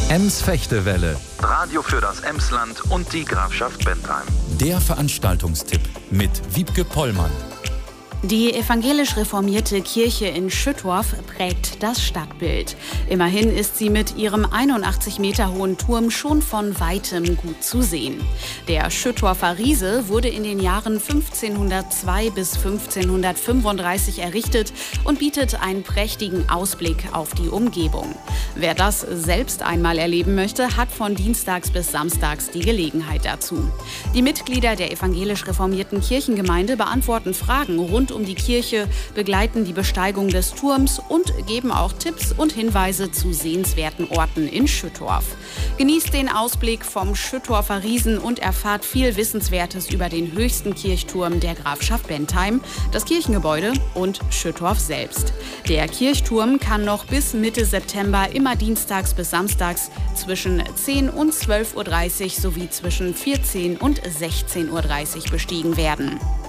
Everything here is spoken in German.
Ems-Fechtewelle. Radio für das Emsland und die Grafschaft Bentheim. Der Veranstaltungstipp mit Wiebke Pollmann. Die evangelisch-reformierte Kirche in Schüttorf prägt das Stadtbild. Immerhin ist sie mit ihrem 81 Meter hohen Turm schon von weitem gut zu sehen. Der Schüttorfer Riese wurde in den Jahren 1502 bis 1535 errichtet und bietet einen prächtigen Ausblick auf die Umgebung. Wer das selbst einmal erleben möchte, hat von dienstags bis samstags die Gelegenheit dazu. Die Mitglieder der evangelisch-reformierten Kirchengemeinde beantworten Fragen rund um die Kirche, begleiten die Besteigung des Turms und geben auch Tipps und Hinweise zu sehenswerten Orten in Schüttorf. Genießt den Ausblick vom Schüttorfer Riesen und erfahrt viel Wissenswertes über den höchsten Kirchturm der Grafschaft Bentheim, das Kirchengebäude und Schüttorf selbst. Der Kirchturm kann noch bis Mitte September immer dienstags bis samstags zwischen 10 und 12:30 Uhr sowie zwischen 14 und 16:30 Uhr bestiegen werden.